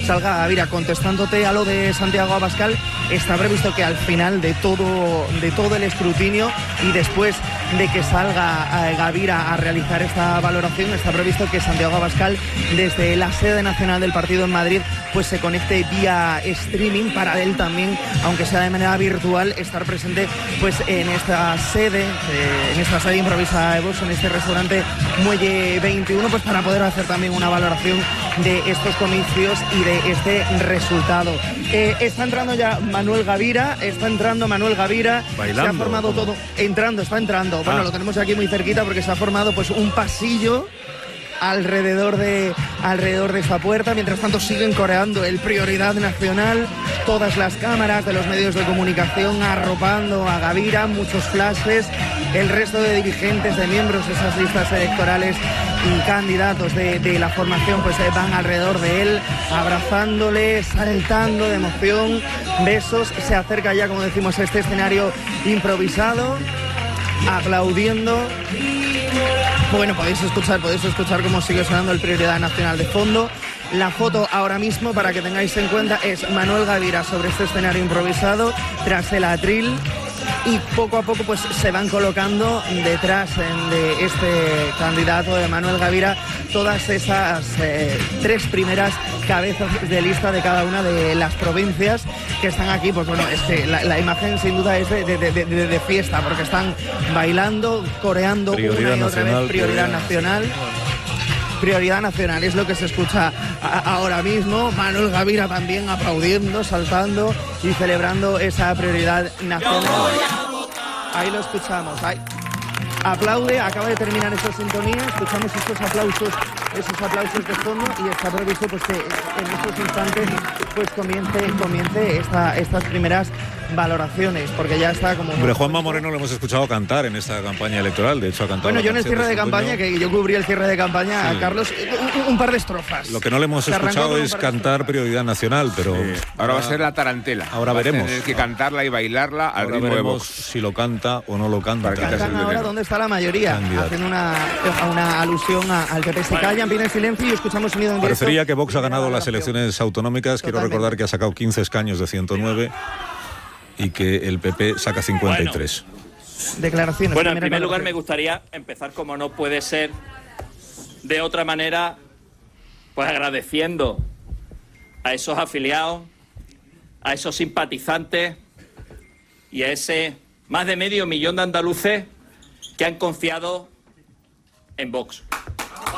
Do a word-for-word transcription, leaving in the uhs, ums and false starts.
salga Gavira. Contestándote a lo de Santiago Abascal, está previsto que al final de todo, de todo el escrutinio y después de que salga Gavira a realizar esta valoración, está previsto que Santiago Abascal, desde la sede nacional del partido en Madrid, pues se conecte vía streaming para él también, aunque sea de manera virtual, estar presente pues en esta sede, eh, en esta sede improvisada de Vox, en este restaurante Muelle veintiuno, pues para poder hacer también una valoración de estos comicios y de este resultado. Eh, está entrando ya Manuel Gavira, está entrando Manuel Gavira, Bailando, se ha formado ¿cómo? todo, entrando, está entrando. Ah. Bueno, lo tenemos aquí muy cerquita porque se ha formado pues un pasillo alrededor de alrededor de esta puerta. Mientras tanto siguen coreando el Prioridad Nacional, todas las cámaras de los medios de comunicación arropando a Gavira, muchos flashes, el resto de dirigentes, de miembros de esas listas electorales y candidatos de, de la formación pues eh, van alrededor de él, abrazándole, saltando de emoción, besos. Se acerca ya, como decimos, a este escenario improvisado, aplaudiendo. Bueno, podéis escuchar, podéis escuchar cómo sigue sonando el Prioridad Nacional de fondo. La foto ahora mismo, para que tengáis en cuenta, es Manuel Gavira sobre este escenario improvisado, tras el atril, y poco a poco pues se van colocando detrás en, de este candidato de Manuel Gavira todas esas eh, tres primeras cabezas de lista de cada una de las provincias que están aquí. Pues bueno, es que la, la imagen sin duda es de, de, de, de, de fiesta, porque están bailando, coreando Prioridad una y otra nacional, vez Prioridad prioridad Nacional. Prioridad Nacional es lo que se escucha a, ahora mismo. Manuel Gavira también aplaudiendo, saltando y celebrando esa Prioridad Nacional. Ahí lo escuchamos. Ahí. Aplaude, acaba de terminar esa sintonía, escuchamos estos aplausos, esos aplausos de fondo, y está previsto pues que en estos instantes pues comience, comience esta, estas primeras valoraciones, porque ya está como... Hombre, Juanma Moreno lo hemos escuchado cantar en esta campaña electoral, de hecho ha cantado... Bueno, la yo en el canción cierre de su campaña, dueño. que yo cubrí el cierre de campaña, Sí. a Carlos, un, un par de estrofas. Lo que no le hemos Se arrancó escuchado con un es par de cantar estrofas. Prioridad Nacional, pero... Sí. Ahora va a ser la tarantela. Ahora Va a veremos. tener que cantarla y bailarla al Ahora ritmo de veremos Vox. si lo canta o no lo canta. Para quitarse Cantan el ahora veneno. dónde está la mayoría, Candidato. haciendo una, una alusión a- al P P. Se callan, piden silencio y escuchamos sonido en directo. Parecería que Vox ha ganado las Valoración. elecciones autonómicas. Quiero Totalmente. recordar que ha sacado quince escaños de ciento nueve y que el P P saca cincuenta y tres. Declaraciones. Bueno, en primera primer lugar me valoración. gustaría empezar, como no puede ser de otra manera, pues agradeciendo a esos afiliados, a esos simpatizantes y a ese más de medio millón de andaluces que han confiado en Vox.